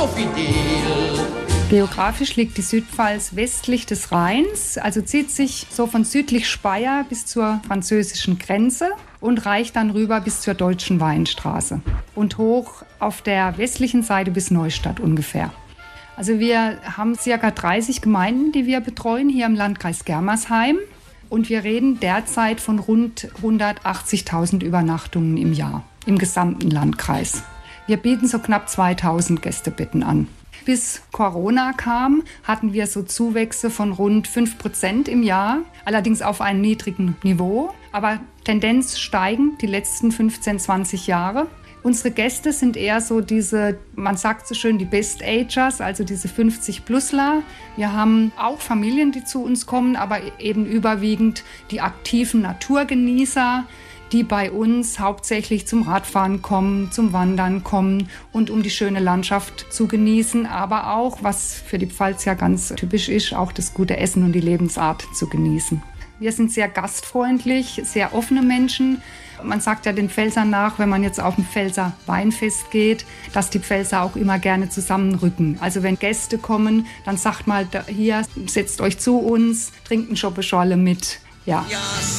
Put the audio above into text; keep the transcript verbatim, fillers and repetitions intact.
so fidel. Geografisch liegt die Südpfalz westlich des Rheins, also zieht sich so von südlich Speyer bis zur französischen Grenze und reicht dann rüber bis zur deutschen Weinstraße und hoch auf der westlichen Seite bis Neustadt ungefähr. Also wir haben ca. dreißig Gemeinden, die wir betreuen hier im Landkreis Germersheim und wir reden derzeit von rund hundertachtzigtausend Übernachtungen im Jahr im gesamten Landkreis. Wir bieten so knapp zweitausend Gästebetten an. Bis Corona kam, hatten wir so Zuwächse von rund fünf Prozent im Jahr, allerdings auf einem niedrigen Niveau, aber Tendenz steigend die letzten fünfzehn, zwanzig Jahre. Unsere Gäste sind eher so diese, man sagt so schön, die Best-Agers, also diese fünfzig-Plusler. Wir haben auch Familien, die zu uns kommen, aber eben überwiegend die aktiven Naturgenießer, die bei uns hauptsächlich zum Radfahren kommen, zum Wandern kommen und um die schöne Landschaft zu genießen, aber auch, was für die Pfalz ja ganz typisch ist, auch das gute Essen und die Lebensart zu genießen. Wir sind sehr gastfreundlich, sehr offene Menschen. Man sagt ja den Pfälzern nach, wenn man jetzt auf ein Pfälzer Weinfest geht, dass die Pfälzer auch immer gerne zusammenrücken. Also wenn Gäste kommen, dann sagt mal, hier, setzt euch zu uns, trinkt einen Schoppe Schorle mit. Ja.